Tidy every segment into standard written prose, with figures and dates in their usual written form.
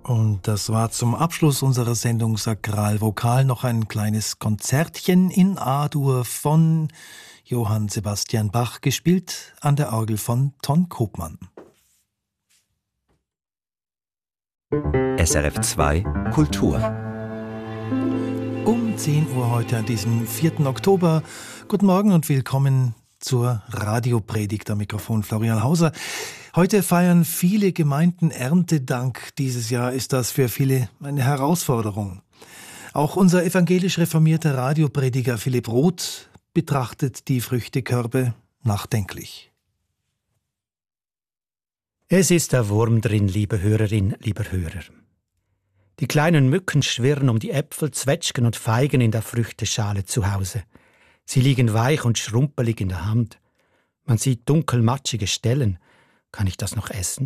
Und das war zum Abschluss unserer Sendung Sakralvokal noch ein kleines Konzertchen in A-Dur von Johann Sebastian Bach, gespielt an der Orgel von Ton Koopman. SRF 2 Kultur. Um 10 Uhr heute an diesem 4. Oktober. Guten Morgen und willkommen zur Radiopredigt. Am Mikrofon Florian Hauser. Heute feiern viele Gemeinden Erntedank. Dieses Jahr ist das für viele eine Herausforderung. Auch unser evangelisch reformierter Radioprediger Philipp Roth betrachtet die Früchtekörbe nachdenklich. Es ist der Wurm drin, liebe Hörerin, lieber Hörer. Die kleinen Mücken schwirren um die Äpfel, Zwetschgen und Feigen in der Früchteschale zu Hause. Sie liegen weich und schrumpelig in der Hand. Man sieht dunkelmatschige Stellen. Kann ich das noch essen?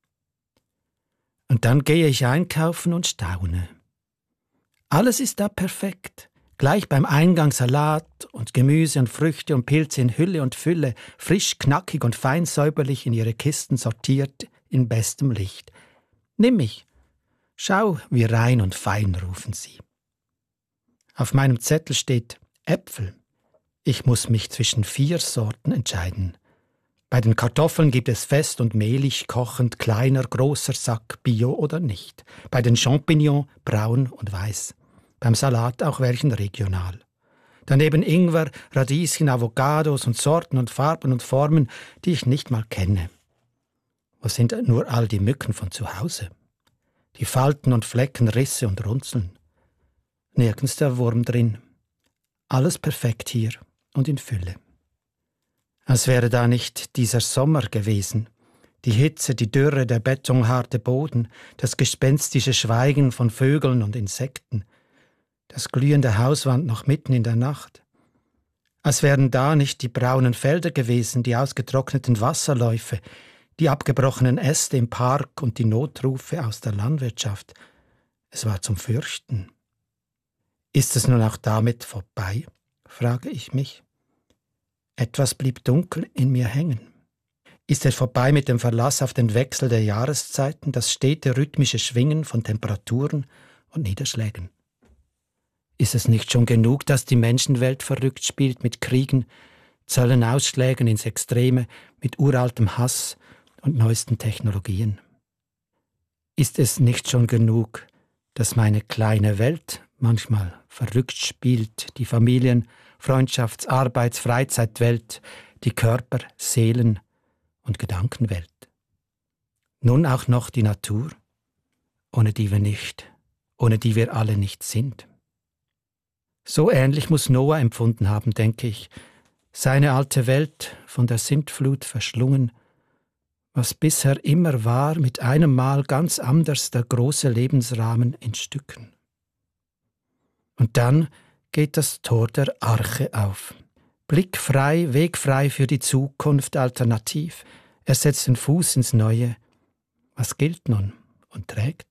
Und dann gehe ich einkaufen und staune. Alles ist da perfekt. Gleich beim Eingang Salat und Gemüse und Früchte und Pilze in Hülle und Fülle, frisch, knackig und fein säuberlich in ihre Kisten sortiert, in bestem Licht. Nimm mich. Schau, wie rein und fein, rufen sie. Auf meinem Zettel steht Äpfel. Ich muss mich zwischen 4 Sorten entscheiden. Bei den Kartoffeln gibt es fest und mehlig, kochend, kleiner, großer Sack, Bio oder nicht. Bei den Champignons braun und weiß. Beim Salat auch welchen regional. Daneben Ingwer, Radieschen, Avocados und Sorten und Farben und Formen, die ich nicht mal kenne. Wo sind nur all die Mücken von zu Hause? Die Falten und Flecken, Risse und Runzeln. Nirgends der Wurm drin. Alles perfekt hier und in Fülle. Als wäre da nicht dieser Sommer gewesen. Die Hitze, die Dürre, der betonharte Boden, das gespenstische Schweigen von Vögeln und Insekten, das glühende Hauswand noch mitten in der Nacht. Als wären da nicht die braunen Felder gewesen, die ausgetrockneten Wasserläufe, die abgebrochenen Äste im Park und die Notrufe aus der Landwirtschaft. Es war zum Fürchten. Ist es nun auch damit vorbei, frage ich mich. Etwas blieb dunkel in mir hängen. Ist es vorbei mit dem Verlass auf den Wechsel der Jahreszeiten, das stete rhythmische Schwingen von Temperaturen und Niederschlägen? Ist es nicht schon genug, dass die Menschenwelt verrückt spielt mit Kriegen, Zöllenausschlägen ins Extreme, mit uraltem Hass und neuesten Technologien? Ist es nicht schon genug, dass meine kleine Welt manchmal verrückt spielt, die Familien-, Freundschafts-, Arbeits-, Freizeitwelt, die Körper-, Seelen- und Gedankenwelt? Nun auch noch die Natur, ohne die wir alle nicht sind. So ähnlich muss Noah empfunden haben, denke ich, seine alte Welt von der Sintflut verschlungen, was bisher immer war, mit einem Mal ganz anders der große Lebensrahmen in Stücken. Und dann geht das Tor der Arche auf. Blickfrei, wegfrei für die Zukunft, alternativ. Er setzt den Fuß ins Neue. Was gilt nun und trägt?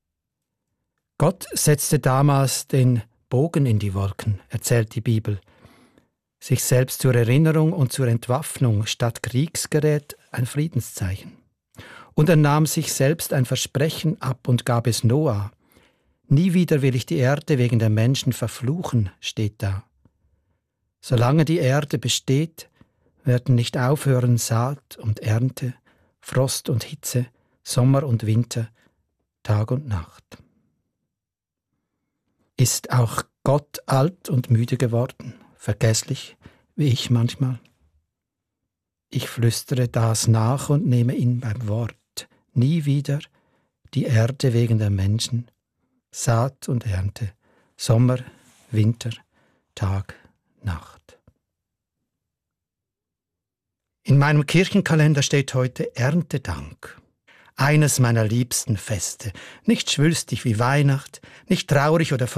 Gott setzte damals den Bogen in die Wolken, erzählt die Bibel. Sich selbst zur Erinnerung und zur Entwaffnung statt Kriegsgerät ein Friedenszeichen. Und er nahm sich selbst ein Versprechen ab und gab es Noah. Nie wieder will ich die Erde wegen der Menschen verfluchen, steht da. Solange die Erde besteht, werden nicht aufhören Saat und Ernte, Frost und Hitze, Sommer und Winter, Tag und Nacht. Ist auch Gott alt und müde geworden, vergesslich, wie ich manchmal? Ich flüstere das nach und nehme ihn beim Wort. Nie wieder die Erde wegen der Menschen, Saat und Ernte, Sommer, Winter, Tag, Nacht. In meinem Kirchenkalender steht heute Erntedank. Eines meiner liebsten Feste. Nicht schwülstig wie Weihnacht, nicht traurig oder